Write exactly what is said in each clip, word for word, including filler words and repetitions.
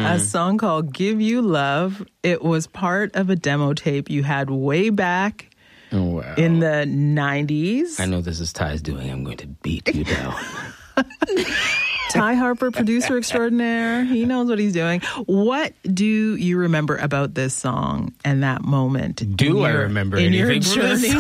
a song called Give You Love. It was part of a demo tape you had way back oh, wow. in the nineties. I know this is Ty's doing. I'm going to beat you down. Ty Harper, producer extraordinaire. He knows what he's doing. What do you remember about this song and that moment? Do your, I remember in anything? Your journey?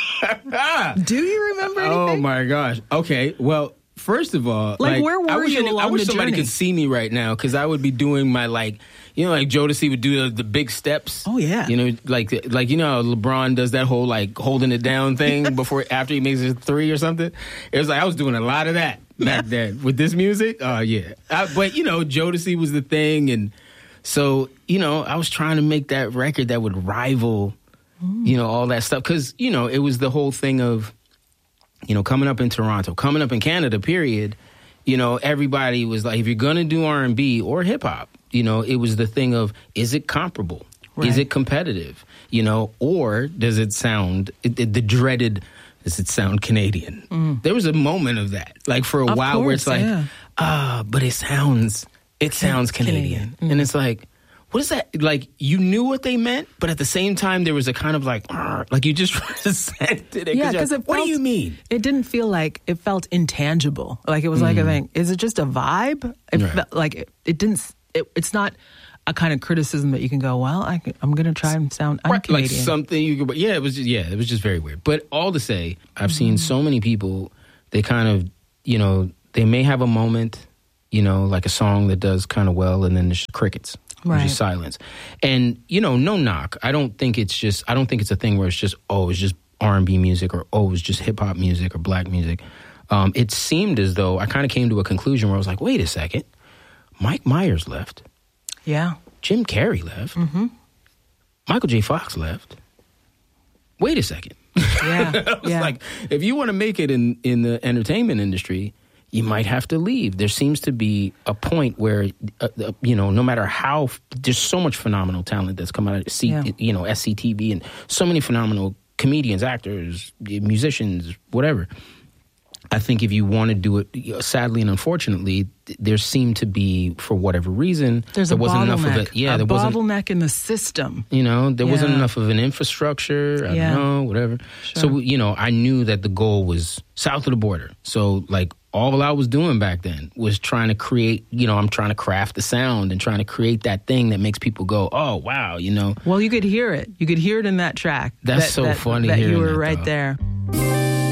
Do you remember anything? Oh, my gosh. Okay, well, first of all, like, like where were I wish, you I, along I wish the somebody journey? could see me right now because I would be doing my, like, you know, like Jodeci would do the, the big steps. Oh, yeah. You know, like, like you know how LeBron does that whole, like, holding it down thing before, after he makes his three or something? It was like, I was doing a lot of that back then. With this music, oh, uh, yeah. I, but, you know, Jodeci was the thing, and so, you know, I was trying to make that record that would rival, mm. you know, all that stuff. Because, you know, it was the whole thing of, you know, coming up in Toronto, coming up in Canada, period, you know, everybody was like, if you're going to do R and B or hip-hop, you know, it was the thing of, is it comparable? Right. Is it competitive? You know, or does it sound, it, it, the dreaded, does it sound Canadian? Mm. There was a moment of that, like for a of while course, where it's like, yeah. ah, but it sounds, it sounds Canadian. Canadian. Mm. And it's like, what is that? Like, you knew what they meant, but at the same time, there was a kind of like, like you just resented it. Yeah, because like, it what felt, do you mean? It didn't feel like, it felt intangible. Like, it was mm. like a thing. Is it just a vibe? It right. felt like it, it didn't, it, it's not a kind of criticism that you can go, well, I, I'm going to try and sound right, un-Canadian. Like something you could, yeah, it was just, yeah, it was just very weird. But all to say, I've mm. seen so many people, they kind of, you know, they may have a moment, you know, like a song that does kind of well, and then there's crickets. Right. Just silence. And, you know, no knock. I don't think it's just, I don't think it's a thing where it's just, oh, it's just R and B music, or, oh, it's just hip hop music or black music. Um, it seemed as though I kind of came to a conclusion where I was like, wait a second. Mike Myers left. Yeah. Jim Carrey left. Mm-hmm. Michael J. Fox left. Wait a second. Yeah. I was yeah. like, if you want to make it in, in the entertainment industry, you might have to leave. There seems to be a point where, uh, uh, you know, no matter how, there's so much phenomenal talent that's come out of, C, yeah. you know, S C T V, and so many phenomenal comedians, actors, musicians, whatever. I think if you want to do it, sadly and unfortunately, there seemed to be, for whatever reason, There's there a wasn't bottleneck, enough of it. Yeah, a there wasn't bottleneck in the system. You know, there yeah. wasn't enough of an infrastructure. I yeah. don't know, whatever. Sure. So, you know, I knew that the goal was south of the border. So, like, all I was doing back then was trying to create, you know, I'm trying to craft the sound and trying to create that thing that makes people go, oh, wow, you know. Well, you could hear it. You could hear it in that track. That's that, so that, funny that hearing you were that, right though. there.